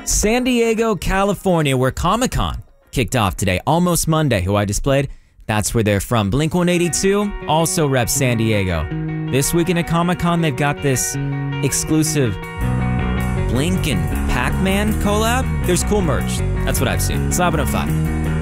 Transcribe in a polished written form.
San Diego, California, where Comic-Con kicked off today. Almost Monday, who I displayed. That's where they're from. Blink-182 also reps San Diego. This weekend at Comic-Con, they've got this exclusive Blink and Pac-Man collab. There's cool merch. That's what I've seen. Slap it on 5.